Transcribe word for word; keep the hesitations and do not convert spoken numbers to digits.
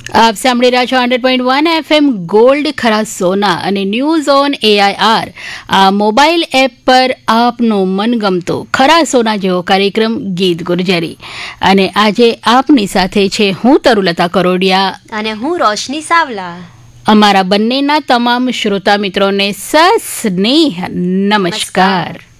આપ સાંભળી રહ્યા છો hundred point one FM gold ખરા સોના અને ન્યૂઝ ઓન એઆઈઆર. આ મોબાઈલ એપ પર આપનો મનગમતો ખરા સોના જેવો કાર્યક્રમ ગીત ગુર્જરી. અને આજે આપની સાથે છે હું તરુલતા કરોડિયા અને હું રોશની સાવલા. અમારા બંનેના તમામ શ્રોતા મિત્રોને સસ્નેહ નમસ્કાર.